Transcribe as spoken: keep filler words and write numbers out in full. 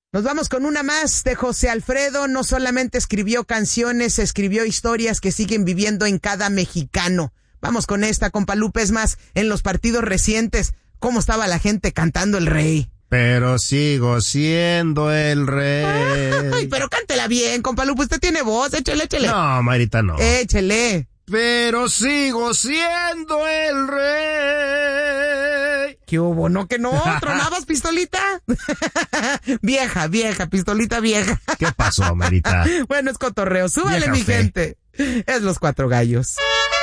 Nos vamos con una más de José Alfredo. No solamente escribió canciones, escribió historias que siguen viviendo en cada mexicano. Vamos con esta, compa Lupe. Es más, en los partidos recientes, ¿cómo estaba la gente cantando El Rey? Pero sigo siendo el rey. Ay, pero cántela bien, compa Lupe. Usted tiene voz, échele, échele. No, Marita, no. Échele. Pero sigo siendo el rey. ¿Qué hubo? ¿No que no? ¿Tronabas, pistolita? Vieja, vieja, pistolita vieja. ¿Qué pasó, Marita? Bueno, es cotorreo. Súbale, Vieja mi fe. gente. Es Los Cuatro Gallos.